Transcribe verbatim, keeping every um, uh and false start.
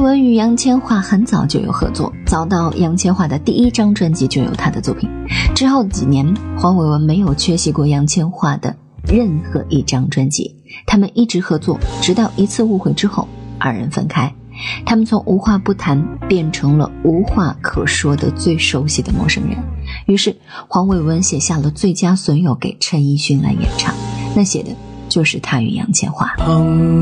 文与杨千嬅很早就有合作，早到杨千嬅的第一张专辑就有她的作品。之后几年，黄伟文没有缺席过杨千嬅的任何一张专辑，他们一直合作，直到一次误会之后，二人分开。他们从无话不谈变成了无话可说的最熟悉的陌生人。于是黄伟文写下了《最佳损友》给陈奕迅来演唱，那写的就是他与杨千嬅。